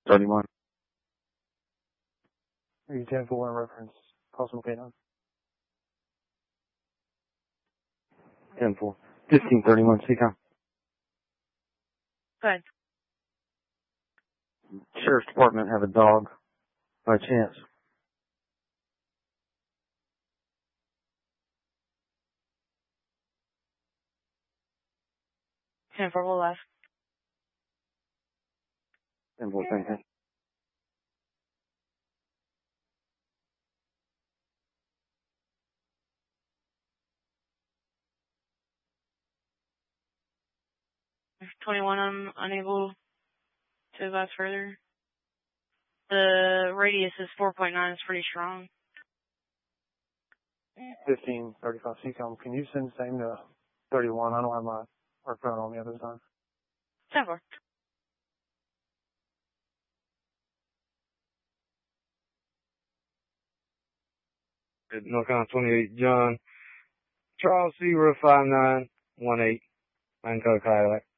31. Are you 10-4 in reference? Possible K9. 10-4. 1531, CCOM. Go ahead. Sheriff's Department have a dog by chance. Ten four will last. 10-4, thank you. If 21, I'm unable to advise further. The radius is 4.9. It's pretty strong. 1535 CCOM. Can you send the same to 31? I don't have my work phone on me at this time. 10-4. North Carolina 28, John. Charles Sierra 5918. Hancock Highlight.